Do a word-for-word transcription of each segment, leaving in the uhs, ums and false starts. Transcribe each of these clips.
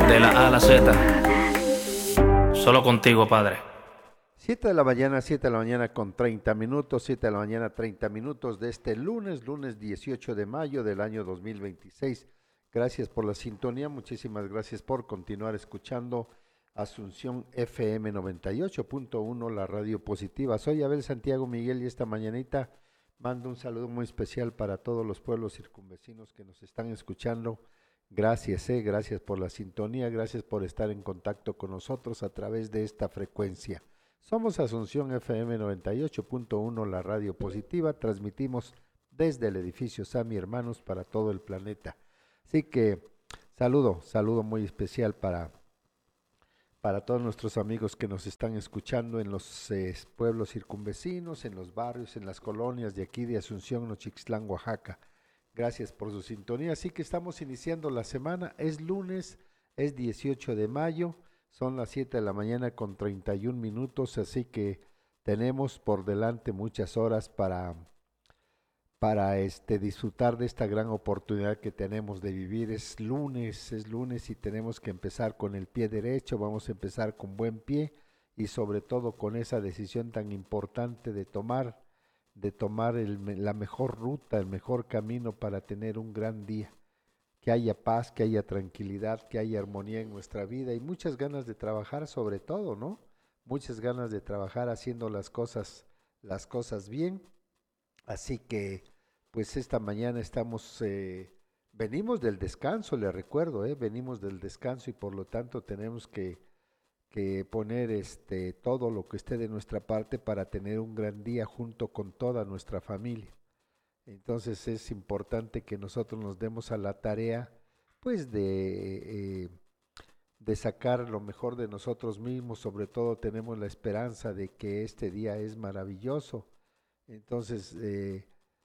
de la A a la Z. Solo contigo, Padre. siete de la mañana, siete de la mañana con treinta minutos, siete de la mañana, treinta minutos de este lunes, lunes dieciocho de mayo del año dos mil veintiséis. Gracias por la sintonía, muchísimas gracias por continuar escuchando Asunción F M noventa y ocho punto uno, la radio positiva. Soy Abel Santiago Miguel y esta mañanita mando un saludo muy especial para todos los pueblos circunvecinos que nos están escuchando. Gracias, eh, gracias por la sintonía, gracias por estar en contacto con nosotros a través de esta frecuencia. Somos Asunción F M noventa y ocho punto uno, la radio positiva, transmitimos desde el edificio Sami Hermanos para todo el planeta. Así que saludo, saludo muy especial para, para todos nuestros amigos que nos están escuchando en los eh, pueblos circunvecinos, en los barrios, en las colonias de aquí de Asunción, Nochixtlán, Oaxaca. Gracias por su sintonía. Así que estamos iniciando la semana, es lunes, es dieciocho de mayo. Son las siete de la mañana con treinta y un minutos, así que tenemos por delante muchas horas para, para este, disfrutar de esta gran oportunidad que tenemos de vivir. Es lunes, es lunes y tenemos que empezar con el pie derecho, vamos a empezar con buen pie y sobre todo con esa decisión tan importante de tomar, de tomar el, la mejor ruta, el mejor camino para tener un gran día. Que haya paz, que haya tranquilidad, que haya armonía en nuestra vida y muchas ganas de trabajar sobre todo, ¿no? Muchas ganas de trabajar haciendo las cosas, las cosas bien. Así que, pues esta mañana estamos, eh, venimos del descanso, le recuerdo, ¿eh? Venimos del descanso y por lo tanto tenemos que, que poner este, todo lo que esté de nuestra parte para tener un gran día junto con toda nuestra familia. Entonces es importante que nosotros nos demos a la tarea, pues, de, eh, de sacar lo mejor de nosotros mismos. Sobre todo tenemos la esperanza de que este día es maravilloso. Entonces eh,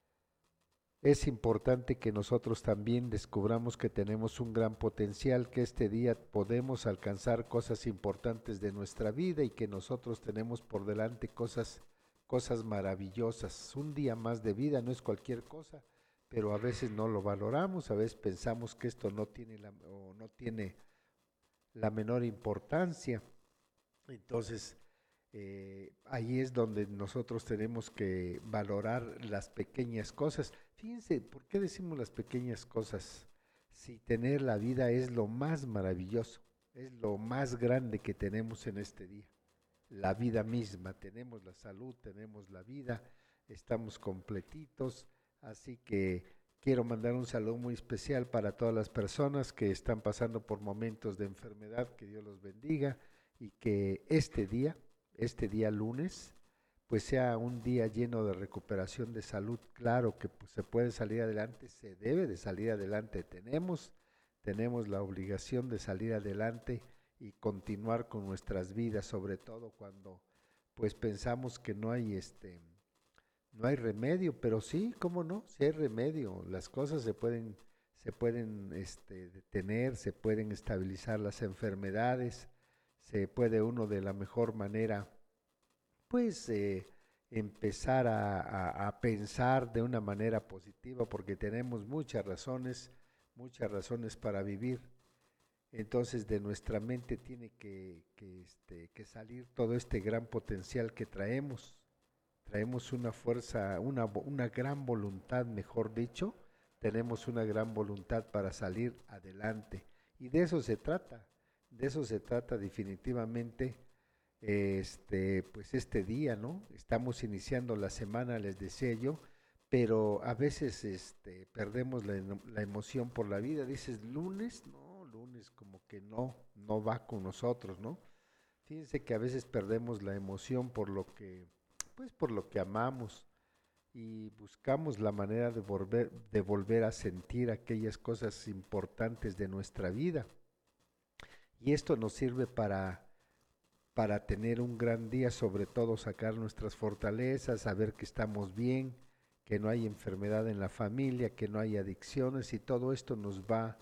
es importante que nosotros también descubramos que tenemos un gran potencial, que este día podemos alcanzar cosas importantes de nuestra vida y que nosotros tenemos por delante cosas cosas maravillosas. Un día más de vida no es cualquier cosa, pero a veces no lo valoramos, a veces pensamos que esto no tiene la, o no tiene la menor importancia. Entonces, eh, ahí es donde nosotros tenemos que valorar las pequeñas cosas. Fíjense, ¿por qué decimos las pequeñas cosas? Si tener la vida es lo más maravilloso, es lo más grande que tenemos en este día. La vida misma, tenemos la salud, tenemos la vida, estamos completitos, así que quiero mandar un saludo muy especial para todas las personas que están pasando por momentos de enfermedad, que Dios los bendiga y que este día, este día lunes, pues sea un día lleno de recuperación de salud. Claro que pues, se puede salir adelante, se debe de salir adelante, tenemos, tenemos la obligación de salir adelante y continuar con nuestras vidas, sobre todo cuando pues pensamos que no hay este no hay remedio, pero sí, cómo no, sí hay remedio. Las cosas se pueden se pueden este detener, se pueden estabilizar las enfermedades, se puede uno de la mejor manera pues eh, empezar a, a, a pensar de una manera positiva porque tenemos muchas razones, muchas razones para vivir. Entonces de nuestra mente tiene que, que, este, que salir todo este gran potencial que traemos. Traemos una fuerza, una, una gran voluntad, mejor dicho, tenemos una gran voluntad para salir adelante. Y de eso se trata, de eso se trata definitivamente este, pues este día, ¿no? Estamos iniciando la semana, les decía yo, pero a veces este, perdemos la, la emoción por la vida. Dices, lunes, no, lunes como que no, no va con nosotros, ¿no? Fíjense que a veces perdemos la emoción por lo que, pues por lo que amamos y buscamos la manera de volver, de volver a sentir aquellas cosas importantes de nuestra vida. Y esto nos sirve para, para tener un gran día, sobre todo sacar nuestras fortalezas, saber que estamos bien, que no hay enfermedad en la familia, que no hay adicciones y todo esto nos va,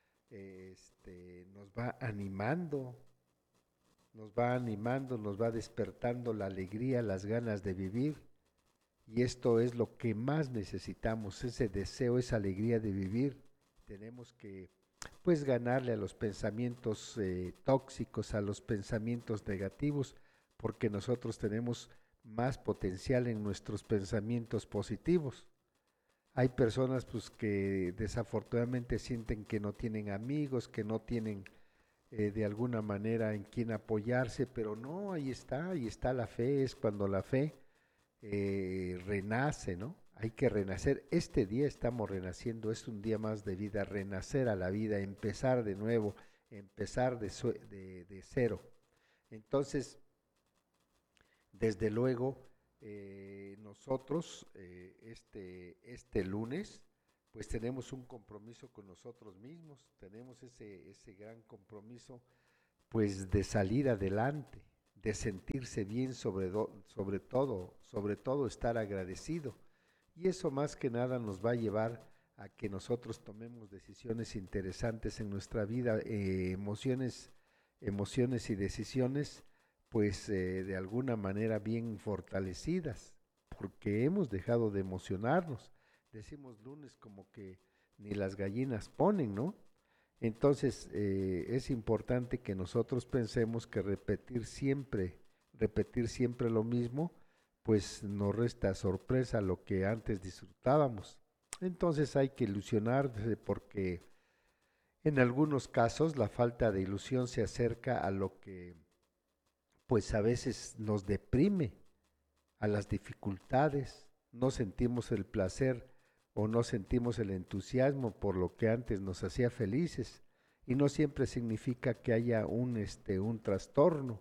este, nos va animando, nos va animando, nos va despertando la alegría, las ganas de vivir. Y esto es lo que más necesitamos, ese deseo, esa alegría de vivir. Tenemos que pues ganarle a los pensamientos eh, tóxicos, a los pensamientos negativos, porque nosotros tenemos más potencial en nuestros pensamientos positivos. Hay personas pues que desafortunadamente sienten que no tienen amigos, que no tienen eh, de alguna manera en quien apoyarse, pero no, ahí está, ahí está la fe, es cuando la fe eh, renace, ¿no? Hay que renacer. Este día estamos renaciendo, es un día más de vida, renacer a la vida, empezar de nuevo, empezar de, de, de cero. Entonces, desde luego, eh, nosotros eh, este, este lunes, pues tenemos un compromiso con nosotros mismos, tenemos ese, ese gran compromiso, pues de salir adelante, de sentirse bien sobre, do, sobre todo, sobre todo estar agradecido. Y eso más que nada nos va a llevar a que nosotros tomemos decisiones interesantes en nuestra vida, eh, emociones, emociones y decisiones pues eh, de alguna manera bien fortalecidas, porque hemos dejado de emocionarnos. Decimos lunes como que ni las gallinas ponen, ¿no? Entonces eh, es importante que nosotros pensemos que repetir siempre, repetir siempre lo mismo, pues nos resta sorpresa a lo que antes disfrutábamos. Entonces hay que ilusionarse porque en algunos casos la falta de ilusión se acerca a lo que pues a veces nos deprime, a las dificultades, no sentimos el placer o no sentimos el entusiasmo por lo que antes nos hacía felices y no siempre significa que haya un este un trastorno,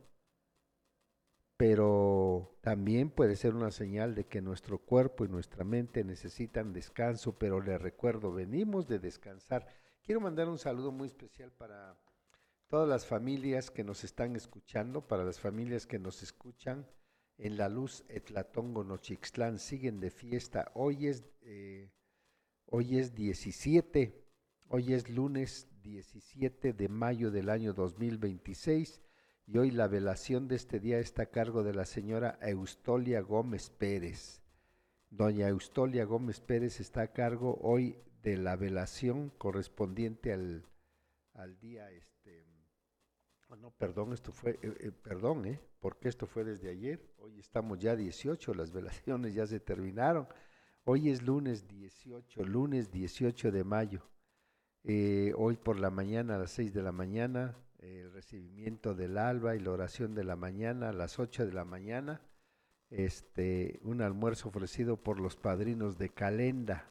pero también puede ser una señal de que nuestro cuerpo y nuestra mente necesitan descanso, pero les recuerdo, venimos de descansar. Quiero mandar un saludo muy especial para todas las familias que nos están escuchando, para las familias que nos escuchan en La Luz, Etlatongo, Nochixtlán, siguen de fiesta. Hoy es, eh, hoy es diecisiete, hoy es lunes diecisiete de mayo del año dos mil veintiséis y hoy la velación de este día está a cargo de la señora Eustolia Gómez Pérez. Doña Eustolia Gómez Pérez está a cargo hoy de la velación correspondiente al, al día este Oh, no, perdón, esto fue, eh, eh, perdón, ¿eh? Porque esto fue desde ayer. Hoy estamos ya dieciocho, las velaciones ya se terminaron. Hoy es lunes dieciocho, lunes dieciocho de mayo. Eh, hoy por la mañana a las seis de la mañana, eh, el recibimiento del alba y la oración de la mañana a las ocho de la mañana. Este, un almuerzo ofrecido por los padrinos de Calenda,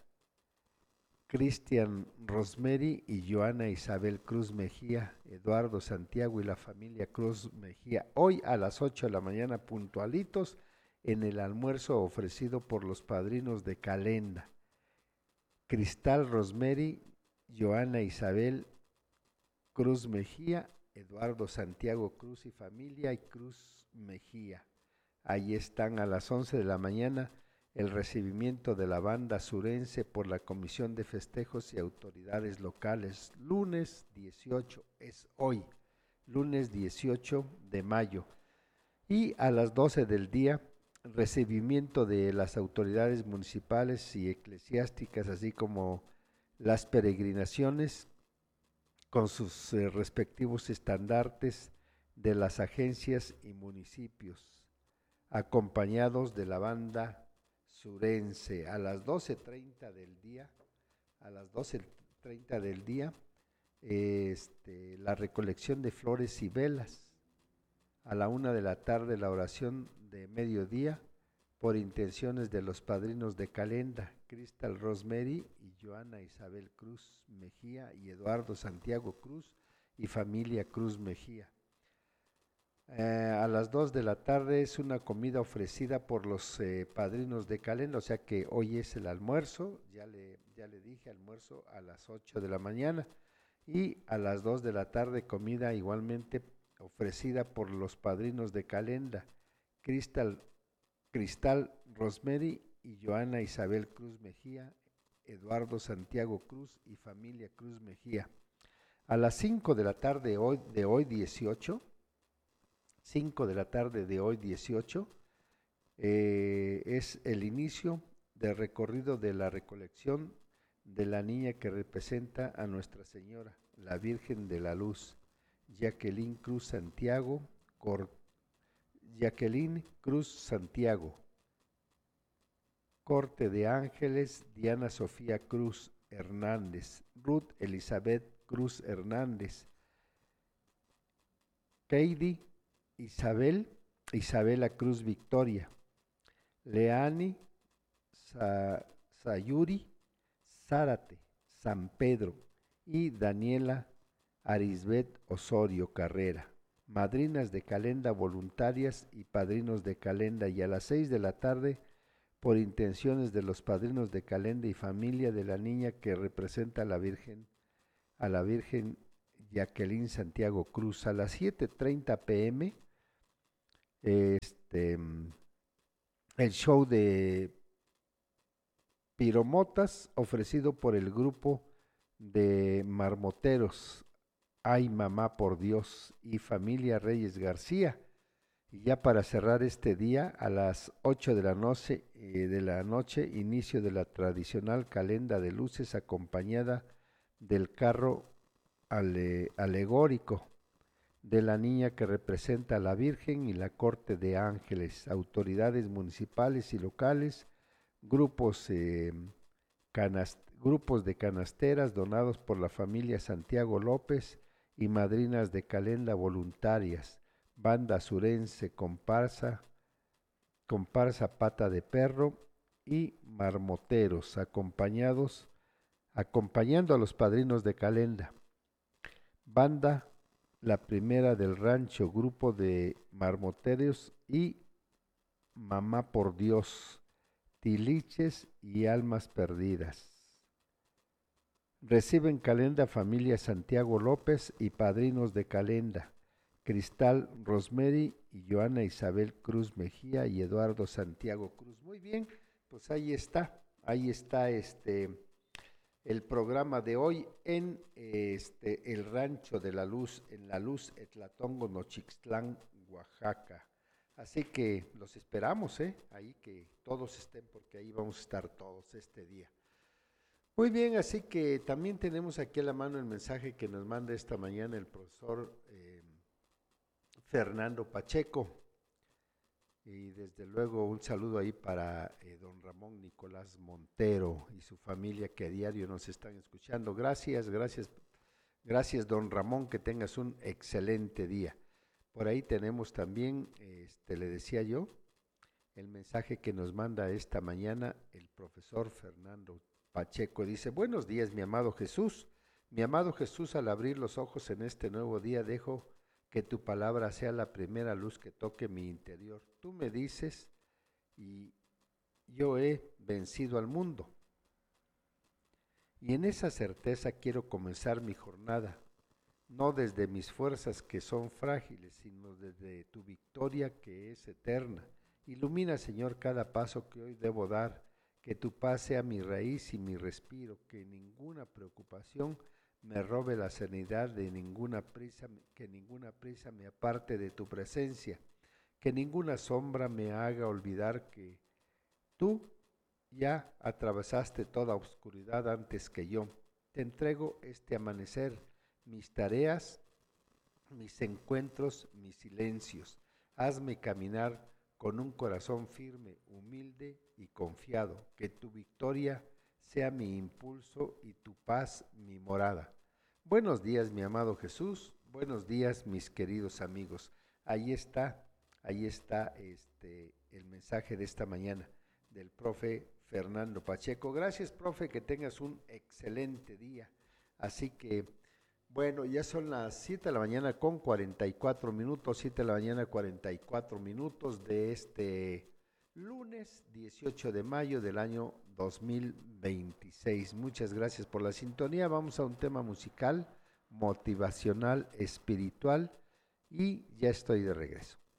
Cristian Rosemary y Joana Isabel Cruz Mejía, Eduardo Santiago y la familia Cruz Mejía, hoy a las ocho de la mañana puntualitos en el almuerzo ofrecido por los padrinos de Calenda. Cristal Rosemary, Joana Isabel Cruz Mejía, Eduardo Santiago Cruz y familia y Cruz Mejía. Ahí están a las once de la mañana el recibimiento de la banda surense por la Comisión de Festejos y Autoridades Locales. Lunes dieciocho, es hoy, lunes dieciocho de mayo. Y a las doce del día, recibimiento de las autoridades municipales y eclesiásticas, así como las peregrinaciones con sus eh, respectivos estandartes de las agencias y municipios, acompañados de la banda surense. A las doce treinta del día, a las doce treinta del día, este, la recolección de flores y velas. A la una de la tarde, la oración de mediodía por intenciones de los padrinos de Calenda, Cristal Rosemary y Joana Isabel Cruz Mejía y Eduardo Santiago Cruz y familia Cruz Mejía. Eh, a las dos de la tarde es una comida ofrecida por los eh, padrinos de Calenda, o sea que hoy es el almuerzo, ya le, ya le dije, almuerzo a las ocho de la mañana, y a las dos de la tarde comida igualmente ofrecida por los padrinos de Calenda, Cristal, Cristal Rosemary y Joana Isabel Cruz Mejía, Eduardo Santiago Cruz y familia Cruz Mejía. A las cinco de la tarde hoy, de hoy dieciocho, cinco de la tarde de hoy dieciocho, eh, es el inicio del recorrido de la recolección de la niña que representa a Nuestra Señora, la Virgen de la Luz, Jacqueline Cruz Santiago, Cor Jacqueline Cruz Santiago, Corte de Ángeles, Diana Sofía Cruz Hernández, Ruth Elizabeth Cruz Hernández, Keidi Isabel, Isabela Cruz Victoria, Leani Sa, Sayuri Zárate, San Pedro y Daniela Arisbet Osorio Carrera, madrinas de Calenda voluntarias y padrinos de Calenda, y a las seis de la tarde, por intenciones de los padrinos de Calenda y familia de la niña que representa a la Virgen, a la Virgen Jacqueline Santiago Cruz, a las siete treinta pm, este, el show de piromotas ofrecido por el grupo de marmoteros Ay Mamá por Dios y familia Reyes García. Y ya para cerrar este día, a las ocho de la noche, eh, de la noche, inicio de la tradicional calenda de luces acompañada del carro ale, alegórico de la niña que representa a la Virgen y la corte de ángeles, autoridades municipales y locales, grupos, eh, canast grupos de canasteras donados por la familia Santiago López y madrinas de calenda voluntarias, banda surense, comparsa, comparsa Pata de Perro y marmoteros, acompañados, acompañando a los padrinos de Calenda. Banda La Primera del Rancho, grupo de marmoteros y Mamá por Dios, tiliches y almas perdidas. Reciben Calenda familia Santiago López y padrinos de Calenda, Cristal Rosemary y Joana Isabel Cruz Mejía y Eduardo Santiago Cruz. Muy bien, pues ahí está, ahí está este el programa de hoy en este el Rancho de la Luz, en La Luz, Etlatongo, Nochixtlán, Oaxaca. Así que los esperamos, ¿eh? Ahí que todos estén, porque ahí vamos a estar todos este día. Muy bien, así que también tenemos aquí a la mano el mensaje que nos manda esta mañana el profesor eh, Fernando Pacheco, y desde luego un saludo ahí para eh, don Ramón Nicolás Montero y su familia que a diario nos están escuchando. Gracias, gracias, gracias don Ramón, que tengas un excelente día. Por ahí tenemos también, este, le decía yo, el mensaje que nos manda esta mañana el profesor Fernando Pacheco. Dice: buenos días, mi amado Jesús. Mi amado Jesús, al abrir los ojos en este nuevo día, dejo que tu palabra sea la primera luz que toque mi interior. Tú me dices, y yo he vencido al mundo. Y en esa certeza quiero comenzar mi jornada, no desde mis fuerzas que son frágiles, sino desde tu victoria que es eterna. Ilumina, Señor, cada paso que hoy debo dar, que tu paz sea mi raíz y mi respiro, que ninguna preocupación me robe la serenidad, de ninguna prisa, que ninguna prisa me aparte de tu presencia, que ninguna sombra me haga olvidar que tú ya atravesaste toda oscuridad antes que yo. Te entrego este amanecer, mis tareas, mis encuentros, mis silencios. Hazme caminar con un corazón firme, humilde y confiado, que tu victoria sea mi impulso y tu paz mi morada. Buenos días, mi amado Jesús. Buenos días, mis queridos amigos. Ahí está, ahí está este, el mensaje de esta mañana del profe Fernando Pacheco. Gracias, profe, que tengas un excelente día. Así que, bueno, ya son las siete de la mañana con cuarenta y cuatro minutos, siete de la mañana cuarenta y cuatro minutos de este lunes dieciocho de mayo del año dos mil veintiséis. Muchas gracias por la sintonía. Vamos a un tema musical, motivacional, espiritual, y ya estoy de regreso.